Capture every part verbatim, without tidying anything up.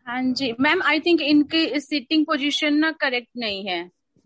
हाँ जी ma'am, I think इनकी sitting position ना करेक्ट नहीं है।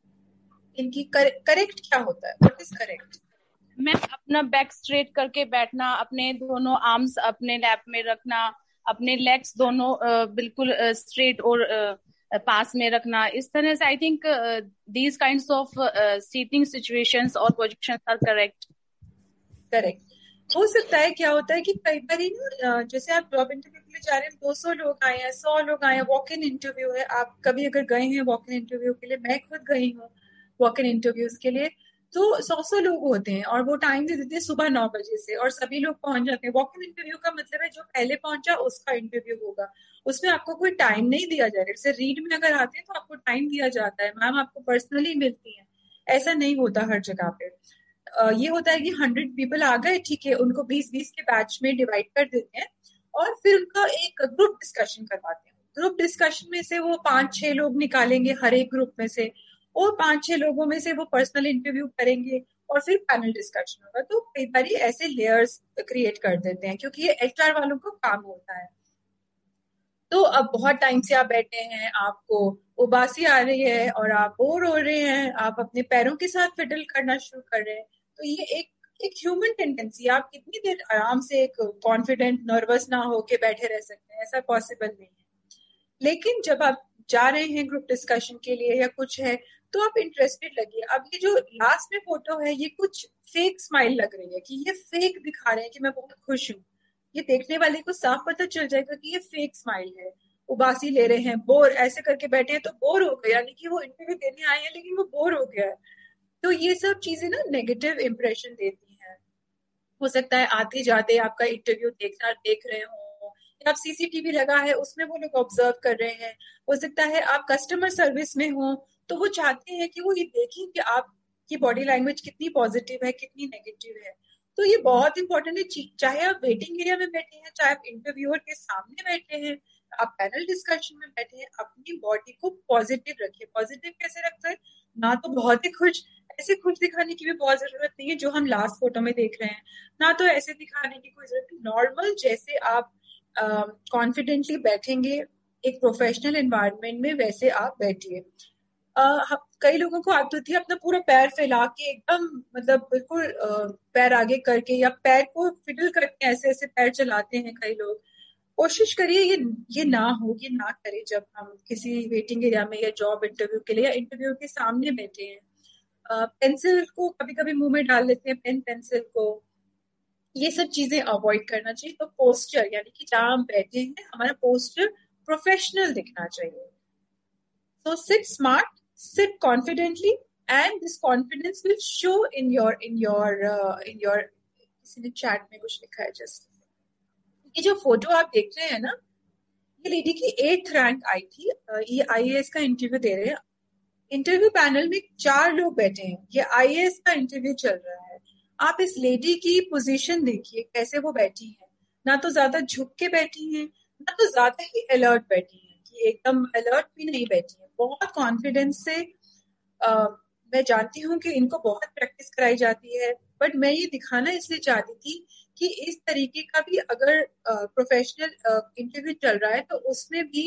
इनकी करेक्ट क्या होता है? What is correct? मैम अपना बैक स्ट्रेट करके बैठना, अपने दोनों आर्म्स अपने लैप में रखना, अपने लेग्स दोनों अ, बिल्कुल स्ट्रेट और अ, पास में रखना, इस तरह से I think these kinds of seating situations और पोजीशंस आर करेक्ट। करेक्ट। हो सकता है क्या होता है कि कई बार ना, जैसे आप जॉब इंटरव्यू के लिए जा रहे हैं, दो सौ लोग आए हैं, सौ लोग आए हैं, वॉक इन इंटरव्यू है। आप कभी अगर गए हैं वॉक इन इंटरव्यू के लिए, मैं खुद गई हूँ वॉक इन इंटरव्यूज के लिए, तो सौ सौ लोग होते हैं और वो टाइम दे देते हैं सुबह नौ बजे से, और सभी लोग पहुंच जाते हैं। वॉक इन इंटरव्यू का मतलब है जो पहले पहुंचा उसका इंटरव्यू होगा, उसमें आपको कोई टाइम नहीं दिया जाएगा। जैसे रीड में अगर आते हैं तो आपको टाइम दिया जाता है, मैम आपको पर्सनली मिलती है, ऐसा नहीं होता हर जगह पे। ये होता है कि हंड्रेड पीपल आ गए, ठीक है, उनको बीस बीस के बैच में डिवाइड कर देते हैं और फिर उनका एक ग्रुप डिस्कशन करवाते हैं। ग्रुप डिस्कशन में से वो पांच छह लोग निकालेंगे हर एक ग्रुप में से, और पांच छह लोगों में से वो पर्सनल इंटरव्यू करेंगे और फिर पैनल डिस्कशन होगा। तो कई बार ऐसे लेयर्स क्रिएट कर देते हैं क्योंकि ये एचआर वालों का काम होता है। तो अब बहुत टाइम से आप बैठे हैं, आपको उबासी आ रही है और आप बोर हो रहे हैं, आप अपने पैरों के साथ फिडल करना शुरू कर रहे हैं, तो ये एक एक ह्यूमन टेंडेंसी। आप कितनी देर आराम से एक कॉन्फिडेंट नर्वस ना होके बैठे रह सकते हैं? ऐसा पॉसिबल नहीं है। लेकिन जब आप जा रहे हैं ग्रुप डिस्कशन के लिए या कुछ है, तो आप इंटरेस्टेड लगिए। अब ये जो लास्ट में फोटो है, ये कुछ फेक स्माइल लग रही है कि ये फेक दिखा रहे हैं कि मैं बहुत खुश हूँ। ये देखने वाले को साफ पता चल जाएगा कि ये फेक स्माइल है। उबासी ले रहे हैं, बोर ऐसे करके बैठे हैं तो बोर हो गए, यानी कि वो इंटरव्यू देने आए हैं लेकिन वो बोर हो गया है। तो ये सब चीजें ना नेगेटिव इंप्रेशन देती हैं। हो सकता है आते जाते आपका इंटरव्यू देखना देख रहे हो, या आप सीसीटीवी लगा है उसमें वो लोग ऑब्जर्व कर रहे हैं। हो सकता है आप कस्टमर सर्विस में हो, तो वो चाहते हैं कि वो ये देखें कि आपकी बॉडी लैंग्वेज कितनी पॉजिटिव है, कितनी नेगेटिव है। तो ये बहुत इंपॉर्टेंट है, चाहे आप वेटिंग एरिया में बैठे हैं, चाहे आप इंटरव्यूअर के सामने बैठे हैं, आप पैनल डिस्कशन में बैठे हैं, अपनी बॉडी को पॉजिटिव रखिए। पॉजिटिव कैसे रखते हैं? ना तो बहुत ही खुश, ऐसे खुश दिखाने की भी बहुत जरूरत नहीं है जो हम लास्ट फोटो में देख रहे हैं, ना तो ऐसे दिखाने की कोई जरूरत नहीं। नॉर्मल जैसे आप कॉन्फिडेंटली uh, बैठेंगे एक प्रोफेशनल एनवायरनमेंट में, वैसे आप बैठिए। uh, कई लोगों को आदत होती है अपना पूरा पैर फैला के एकदम, मतलब बिल्कुल uh, पैर आगे करके या पैर को फिडल करके ऐसे ऐसे पैर चलाते हैं कई लोग। कोशिश करिए ये ये ना हो, ये ना करें जब हम किसी वेटिंग एरिया में या जॉब इंटरव्यू के लिए या इंटरव्यू के सामने बैठे हैं। पेंसिल को कभी कभी मुंह में डाल लेते हैं, पेन पेंसिल को, ये सब चीजें अवॉइड करना चाहिए। तो पोस्चर, यानी कि जहां हम बैठे हैं हमारा पोस्चर प्रोफेशनल दिखना चाहिए। So sit smart, sit confidently, and this confidence will show in your in your uh, in your किसी ने चैट में कुछ लिखा है जस्ट। ये जो फोटो आप देख रहे हैं ना, ये लेडी की एट्थ रैंक आई थी। ये आईएएस का इंटरव्यू दे रहे हैं। इंटरव्यू पैनल में चार लोग बैठे हैं, ये आईएएस का इंटरव्यू चल रहा है। आप इस लेडी की पोजीशन देखिए कैसे वो बैठी है, ना तो ज्यादा झुक के बैठी है, ना तो ज्यादा ही अलर्ट बैठी है, कि एकदम अलर्ट भी नहीं बैठी है, बहुत कॉन्फिडेंस से। आ, मैं जानती हूँ कि इनको बहुत प्रैक्टिस कराई जाती है, बट मैं ये दिखाना इसलिए चाहती थी कि इस तरीके का भी अगर प्रोफेशनल इंटरव्यू चल रहा है तो उसमें भी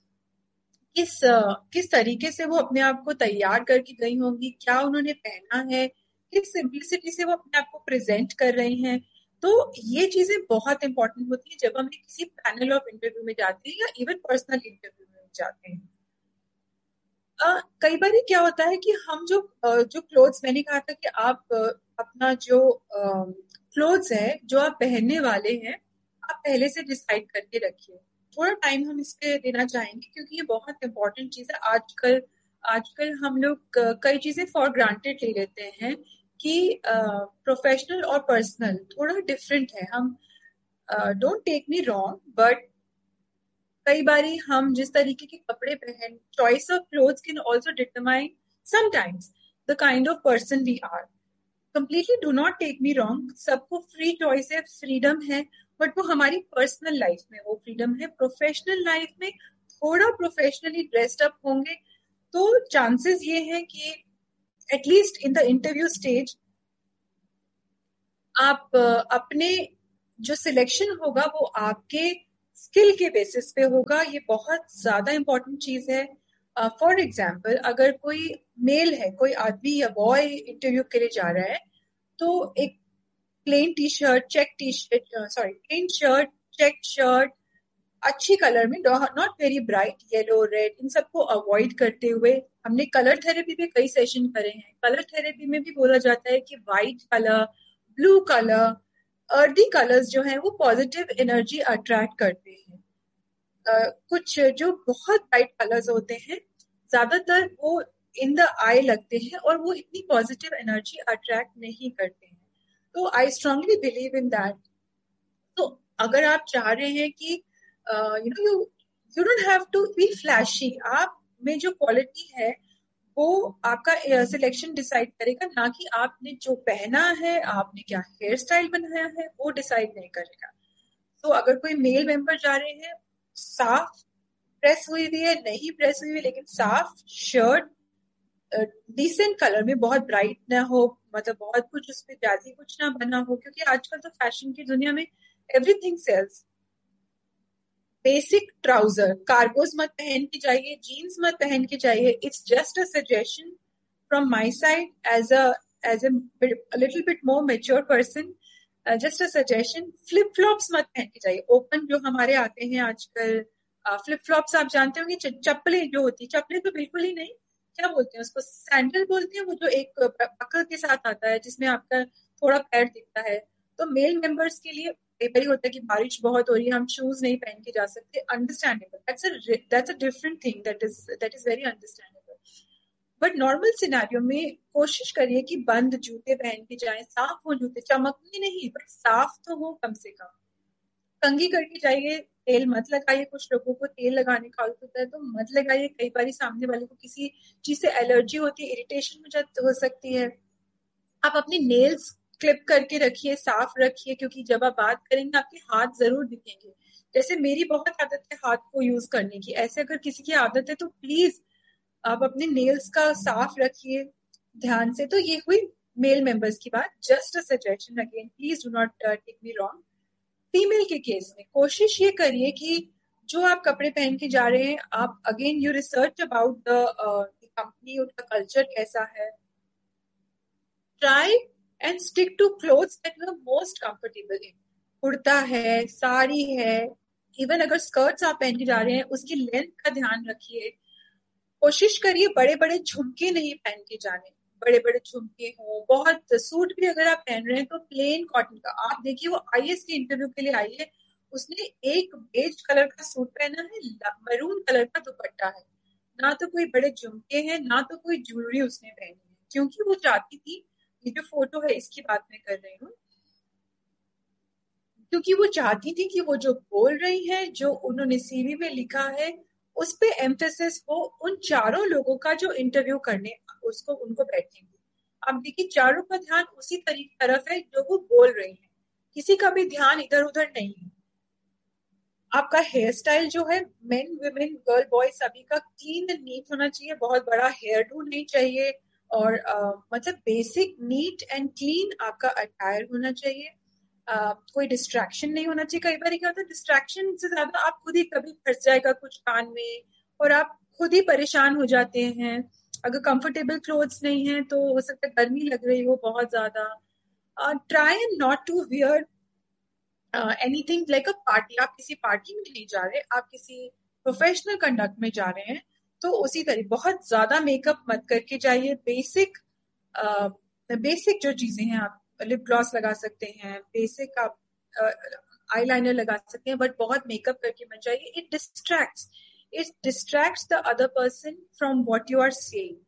किस किस तरीके से वो अपने आप को तैयार करके गई होंगी, क्या उन्होंने पहना है, किस सिंपलिसिटी से वो अपने आप को प्रेजेंट कर रही हैं। तो ये चीजें बहुत इंपॉर्टेंट होती है जब हम किसी पैनल ऑफ इंटरव्यू में जाते हैं या इवन पर्सनल इंटरव्यू में जाते हैं। uh, कई बार क्या होता है कि हम जो uh, जो क्लोथ्स, मैंने कहा था कि आप uh, अपना जो क्लोथ्स uh, है जो आप पहनने वाले हैं, आप पहले से डिसाइड करके रखिए। थोड़ा टाइम हम इस पे देना चाहेंगे क्योंकि ये बहुत इंपॉर्टेंट चीज है। आजकल आजकल हम लोग कई चीजें फॉर ग्रांटेड ले लेते हैं कि प्रोफेशनल uh, और पर्सनल थोड़ा डिफरेंट है। हम don't take me wrong, but कई बारी हम जिस तरीके के कपड़े पहन, choice of clothes can also determine sometimes the kind of person we are. Completely do not take me wrong, सबको फ्री चॉइस है, फ्रीडम है, बट वो हमारी पर्सनल लाइफ में वो फ्रीडम है। प्रोफेशनल लाइफ में थोड़ा प्रोफेशनली ड्रेस्ड अप होंगे तो चांसेस ये हैं कि at least in the interview stage आप अपने जो सिलेक्शन होगा वो आपके स्किल के बेसिस पे होगा। ये बहुत ज्यादा इंपॉर्टेंट चीज है। फॉर uh, एग्जाम्पल अगर कोई मेल है, कोई आदमी या बॉय इंटरव्यू के लिए जा रहा है, तो एक plane T shirt, check T shirt, sorry plain shirt, check shirt, अच्छी कलर में, not very bright yellow red, इन सबको अवॉइड करते हुए, हमने कलर थेरेपी पे कई सेशन करे हैं। कलर थेरेपी में भी बोला जाता है कि white colour, blue colour, earthy colours जो हैं वो पॉजिटिव एनर्जी अट्रैक्ट करते हैं। uh, कुछ जो बहुत ब्राइट कलर्स होते हैं ज्यादातर वो इन द आई लगते हैं और वो इतनी पॉजिटिव एनर्जी अट्रैक्ट नहीं करते हैं। तो I strongly believe in that. तो अगर आप चाह रहे हैं कि you know you you don't have to be flashy, आप में जो क्वालिटी है वो आपका सिलेक्शन uh, डिसाइड करेगा, ना कि आपने जो पहना है, आपने क्या हेयर स्टाइल बनाया है, वो डिसाइड नहीं करेगा। तो अगर कोई मेल मेंबर जा रहे हैं, साफ प्रेस हुई हुई है, नहीं प्रेस हुई हुई, लेकिन साफ शर्ट, डिसेंट कलर में, बहुत ब्राइट ना हो, मतलब बहुत कुछ उस पर जाजी कुछ ना बना हो, क्योंकि आजकल तो फैशन की दुनिया में everything sales. Basic trouser, cargos मत पहन के जाइए, जीन्स मत पहन के जाइए। It's just a suggestion from my side as a as a little bit more mature person, just a suggestion. Flip flops मत पहन के जाइए, ओपन जो हमारे आते हैं आजकल फ्लिप फ्लॉप्स, आप जानते होंगे, चप्पलें जो होती है, चप्पलें तो बिल्कुल ही नहीं, क्या बोलते हैं उसको, सैंडल बोलते हैं, वो जो एक पकड़ के साथ आता है जिसमें आपका थोड़ा पैर दिखता है। तो मेल मेंबर्स के लिए कई बार होता है कि बारिश बहुत हो रही है, हम शूज नहीं पहन के जा सकते, understandable, that's a that's a different thing, that is that is very understandable. But normal scenario में कोशिश करिए कि बंद जूते पहन के जाएं, साफ हो जूते, चमकने नहीं बट साफ तो हो कम से कम। कंघी करके जाइए, तेल मत लगाइए, कुछ लोगों को तेल लगाने का आदत होता है तो मत लगाइए, कई बार सामने वाले को किसी चीज से एलर्जी होती है, इरिटेशन हो जाती हो सकती है। आप अपने नेल्स क्लिप करके रखिए, साफ रखिए, क्योंकि जब आप बात करेंगे आपके हाथ जरूर दिखेंगे। जैसे मेरी बहुत आदत है हाथ को यूज करने की, ऐसे अगर किसी की आदत है तो प्लीज आप अपने नेल्स का साफ रखिए ध्यान से। तो ये हुई मेल मेंबर्स की बात, just a suggestion, again please do not take me wrong. Female के केस में कोशिश ये करिए कि जो आप कपड़े पहन के जा रहे हैं, आप again you research about the company, उनका कल्चर कैसा है। Try and stick to clothes that you are most comfortable in. Kurta है, साड़ी है, इवन अगर स्कर्ट्स आप पहन के जा रहे हैं उसकी लेंथ का ध्यान रखिए। कोशिश करिए बड़े बड़े झुमके नहीं पहन के जाने, बड़े बड़े झुमके हो, बहुत सूट भी अगर आप पहन रहे हैं तो प्लेन कॉटन का। आप देखिए वो आईएएस के इंटरव्यू के लिए आई है, उसने एक बेज कलर का सूट पहना है, मरून कलर का दुपट्टा है, ना तो कोई बड़े झुमके हैं, ना तो कोई ज्वेलरी उसने पहनी है, क्योंकि वो चाहती थी, ये जो फोटो है इसकी बात मैं कर रही हूँ, क्योंकि वो चाहती थी कि वो जो बोल रही है, जो उन्होंने सीवी में लिखा है, उस पे एम्फेसिस हो उन चारों लोगों का जो इंटरव्यू करने उसको उनको बैठेंगे। अब देखिए चारों का ध्यान उसी तरीके तरफ है जो वो बोल रही है, किसी का भी ध्यान इधर उधर नहीं है। आपका हेयर स्टाइल जो है, मेन वुमेन गर्ल बॉय सभी का क्लीन एंड नीट होना चाहिए, बहुत बड़ा हेयर डू नहीं चाहिए, और uh, मतलब बेसिक नीट एंड क्लीन आपका अटायर होना चाहिए। uh, कोई डिस्ट्रैक्शन नहीं होना चाहिए। कई बार क्या होता है, डिस्ट्रैक्शन से ज्यादा आप खुद ही कभी फंस जाएगा कुछ कान में और आप खुद ही परेशान हो जाते हैं। अगर कंफर्टेबल क्लोथ्स नहीं है तो हो सकता है गर्मी लग रही हो बहुत ज्यादा। Try and not to wear anything like a party. आप किसी पार्टी में नहीं जा रहे, आप किसी प्रोफेशनल कंडक्ट में जा रहे हैं, तो उसी तरह बहुत ज्यादा मेकअप मत करके जाइए। बेसिक बेसिक जो चीजें हैं, आप लिप ग्लॉस लगा सकते हैं, बेसिक आप आईलाइनर लगा सकते हैं, बट बहुत मेकअप करके मत जाइए। It distracts it distracts the other person from what you are saying.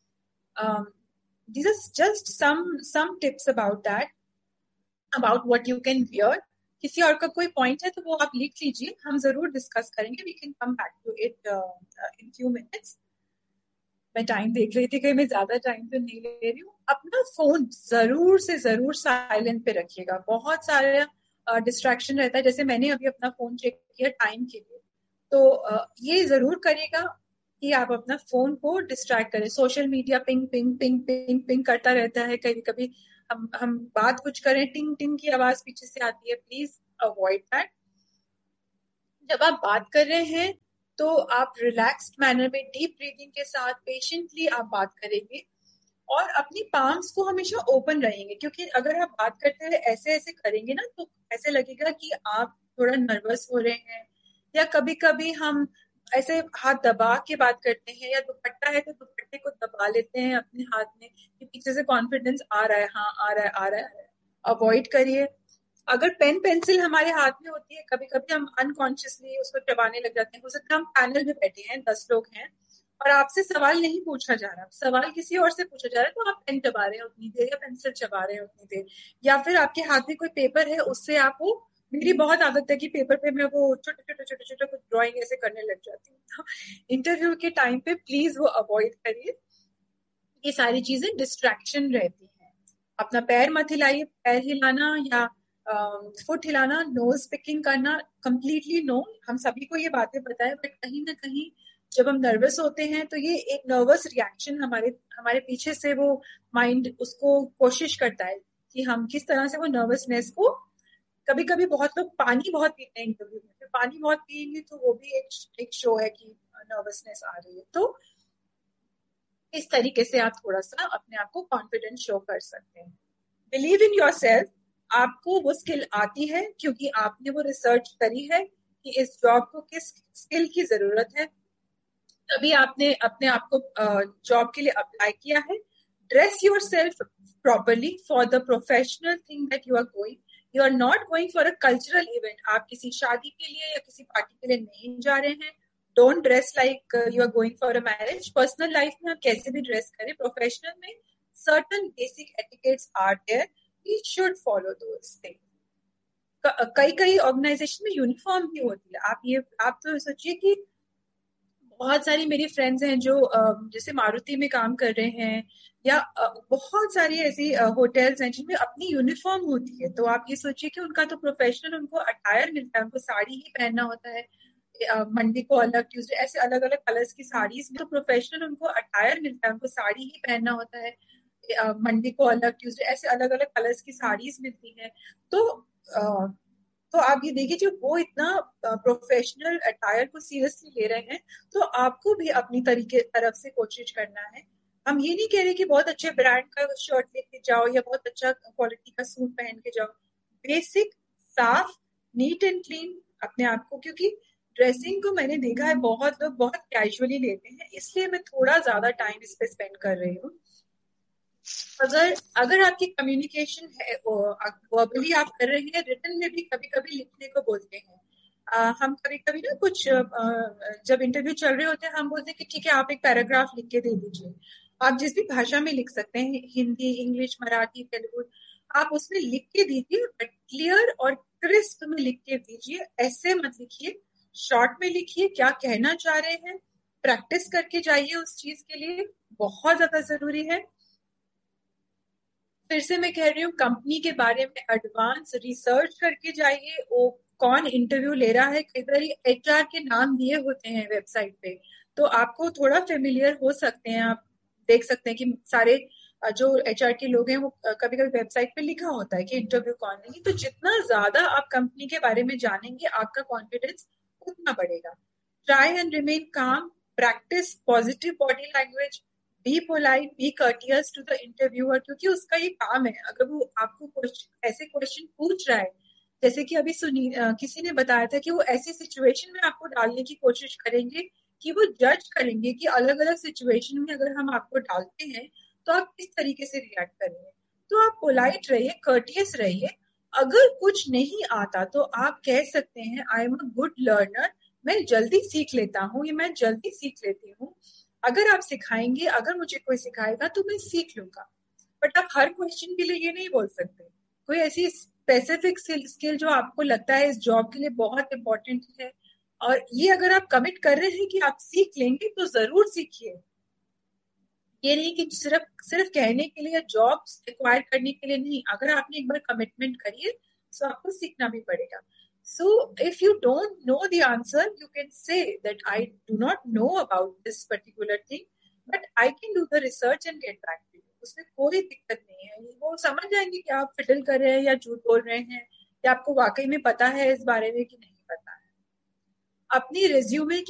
these are just some some tips about that, about what you can wear. किसी और का कोई पॉइंट है तो वो आप लिख लीजिए, हम जरूर डिस्कस करेंगे। We can come back to it in few minutes. मैं टाइम देख रही थी, कहीं मैं ज्यादा टाइम तो नहीं ले रही हूँ। अपना फोन जरूर से जरूर साइलेंट पे रखिएगा, बहुत सारे डिस्ट्रैक्शन uh, रहता है। जैसे मैंने अभी अपना फोन चेक किया टाइम के लिए, तो uh, ये जरूर करिएगा कि आप अपना फोन को डिस्ट्रैक्ट करें। Social media ping ping ping ping ping करता रहता है, कभी कभी हम हम बात कुछ करें, टिंग टिंग की आवाज पीछे से आती है, प्लीज अवॉइड दैट। जब आप बात कर रहे हैं तो आप रिलैक्स्ड मैनर में डीप ब्रीदिंग के साथ पेशेंटली आप बात करेंगे और अपनी पाम्स को हमेशा ओपन रहेंगे, क्योंकि अगर आप बात करते हुए ऐसे ऐसे करेंगे ना तो ऐसे लगेगा कि आप थोड़ा नर्वस हो रहे हैं, या कभी कभी हम ऐसे हाथ दबा के बात करते हैं, या दुपट्टा है तो दुपट्टे को दबा लेते हैं अपने हाथ में कि पीछे से कॉन्फिडेंस आ रहा है, हाँ आ रहा है आ रहा है, अवॉइड करिए। अगर पेन पेंसिल हमारे हाथ में होती है, कभी कभी हम अनकॉन्शियसली उसको चबाने लग जाते हैं। हो सकता है हम पैनल में बैठे हैं, दस लोग हैं और आपसे सवाल नहीं पूछा जा रहा, सवाल किसी और से पूछा जा रहा है, तो आप पेन चबा रहे हैं उतनी देर या पेंसिल चबा रहे हैं उतनी देर, या फिर आपके हाथ में कोई पेपर है उससे आप वो, मेरी बहुत आदत है कि पेपर पे मैं वो छोटे छोटे छोटे छोटे कुछ ड्राइंग ऐसे करने लग जाती हूँ। तो इंटरव्यू के टाइम पे प्लीज वो अवॉइड करिए, ये सारी चीजें डिस्ट्रैक्शन रहती हैं। अपना पैर मत हिलाइए, पैर हिलाना या फुट हिलाना, नोज पिकिंग करना कंप्लीटली नो। हम सभी को ये बातें पता है, बट कहीं ना कहीं जब हम नर्वस होते हैं तो ये एक नर्वस रिएक्शन हमारे हमारे पीछे से वो माइंड उसको कोशिश करता है कि हम किस तरह से वो नर्वसनेस को, कभी कभी बहुत लोग पानी बहुत पीते हैं इंटरव्यू में, फिर पानी बहुत पिएंगे तो वो भी एक एक शो है कि नर्वसनेस आ रही है। तो इस तरीके से आप थोड़ा सा अपने आप को कॉन्फिडेंस शो कर सकते हैं। बिलीव इन योर सेल्फ, आपको वो स्किल आती है क्योंकि आपने वो रिसर्च करी है कि इस जॉब को किस स्किल की जरूरत है, तभी आपने अपने आप को जॉब के लिए अप्लाई किया है। Dress your self properly for the professional thing that you are going, you are not going for a cultural event. आप किसी शादी के लिए या किसी पार्टी के लिए नहीं जा रहे हैं। Don't dress like you are going for a marriage. Personal life में आप कैसे भी ड्रेस करें, प्रोफेशनल में certain basic etiquettes are there, we should follow those things. कई कई ऑर्गेनाइजेशन में यूनिफॉर्म भी होती है। आप ये आप तो सोचिए कि बहुत सारी मेरी फ्रेंड्स हैं जो जैसे मारुति में काम कर रहे हैं, या बहुत सारी ऐसी होटल्स हैं जिनमें अपनी यूनिफॉर्म होती है। तो आप ये सोचिए कि उनका तो प्रोफेशनल उनको अटायर मिलता है, उनको साड़ी ही पहनना होता है। मंडे को अलग, ट्यूसडे ऐसे अलग अलग कलर्स की साड़ीज, तो प्रोफेशनल उनको अटायर मिलता है, उनको साड़ी ही पहनना होता है। मंडे को अलग, ट्यूसडे ऐसे अलग अलग कलर्स की साड़ीज मिलती हैं। तो तो आप ये देखिए, जब वो इतना प्रोफेशनल अटायर को सीरियसली ले रहे हैं तो आपको भी अपनी तरीके तरफ से कोशिश करना है। हम ये नहीं कह रहे कि बहुत अच्छे ब्रांड का शर्ट लेके जाओ या बहुत अच्छा क्वालिटी का सूट पहन के जाओ। बेसिक, साफ, नीट एंड क्लीन अपने आप को, क्योंकि ड्रेसिंग को मैंने देखा है बहुत लोग बहुत कैजुअली लेते हैं, इसलिए मैं थोड़ा ज्यादा टाइम इस पे स्पेंड कर रही हूँ। अगर अगर आपकी कम्युनिकेशन है, वर्बली आप कर रहे हैं, रिटन में भी कभी कभी लिखने को बोलते हैं। आ, हम कभी कभी ना कुछ आ, जब इंटरव्यू चल रहे होते हैं हम बोलते हैं कि ठीक है आप एक पैराग्राफ लिख के दे दीजिए। आप जिस भी भाषा में लिख सकते हैं, हिंदी, इंग्लिश, मराठी, तेलुगु, आप उसमें लिख के दीजिए, बट क्लियर और क्रिस्प में लिख के दीजिए। ऐसे मत लिखिए, शॉर्ट में लिखिए क्या कहना चाह रहे हैं। प्रैक्टिस करके जाइए उस चीज के लिए, बहुत ज्यादा जरूरी है। फिर से मैं कह रही हूँ, कंपनी के बारे में एडवांस रिसर्च करके जाइए, वो कौन इंटरव्यू ले रहा है। कई बार एचआर के नाम दिए होते हैं वेबसाइट पे, तो आपको थोड़ा फेमिलियर हो सकते हैं। आप देख सकते हैं कि सारे जो एचआर के लोग हैं वो कभी कभी वेबसाइट पे लिखा होता है कि इंटरव्यू कौन लेंगे। तो जितना ज्यादा आप कंपनी के बारे में जानेंगे आपका कॉन्फिडेंस उतना बढ़ेगा। ट्राई एंड रिमेन काम, practice positive body language, be polite, B courteous to the interviewer, क्योंकि उसका ये काम है। अगर वो आपको क्वेश्चन ऐसे क्वेश्चन पूछ रहा है, जैसे कि अभी सुनी किसी ने बताया था कि वो ऐसी सिचुएशन में आपको डालने की कोशिश करेंगे कि वो जज करेंगे कि अलग अलग सिचुएशन में अगर हम आपको डालते हैं तो आप किस तरीके से रिएक्ट करेंगे। तो आप पोलाइट रहिए, कर्टियस रहिए। अगर कुछ नहीं आता तो आप कह सकते हैं I am a good learner, मैं जल्दी सीख लेता हूँ, ये मैं जल्दी सीख लेती हूँ। अगर आप सिखाएंगे, अगर मुझे कोई सिखाएगा तो मैं सीख लूंगा। बट आप हर क्वेश्चन के लिए ये नहीं बोल सकते। कोई ऐसी स्पेसिफिक स्किल जो आपको लगता है इस जॉब के लिए बहुत इंपॉर्टेंट है, और ये अगर आप कमिट कर रहे हैं कि आप सीख लेंगे तो जरूर सीखिए। ये नहीं कि सिर्फ सिर्फ कहने के लिए या जॉब एक्वायर करने के लिए नहीं। अगर आपने एक बार कमिटमेंट करी है तो आपको सीखना भी पड़ेगा। So if you don't know the answer, you can say that I do not know about this particular thing, but I can do the research and get back to you. उसमें कोई दिक्कत नहीं है। वो समझ जाएंगे कि आप फिडल कर रहे हैं या झूठ बोल रहे हैं, या आपको वाकई में पता है इस बारे में कि नहीं पता है। अपनी रेज्यूमे